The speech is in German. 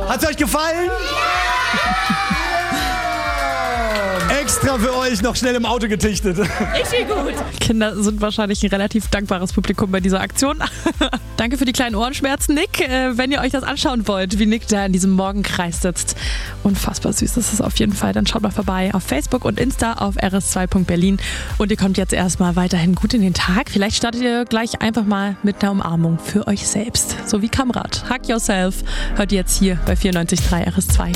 Hat's euch gefallen? Extra für euch noch schnell im Auto getichtet. Richtig gut. Kinder sind wahrscheinlich ein relativ dankbares Publikum bei dieser Aktion. Danke für die kleinen Ohrenschmerzen, Nick. Wenn ihr euch das anschauen wollt, wie Nick da in diesem Morgenkreis sitzt. Unfassbar süß ist es auf jeden Fall. Dann schaut mal vorbei auf Facebook und Insta auf rs2.berlin. Und ihr kommt jetzt erstmal weiterhin gut in den Tag. Vielleicht startet ihr gleich einfach mal mit einer Umarmung für euch selbst. So wie Kamrat. Hug Yourself hört ihr jetzt hier bei 94.3 RS2.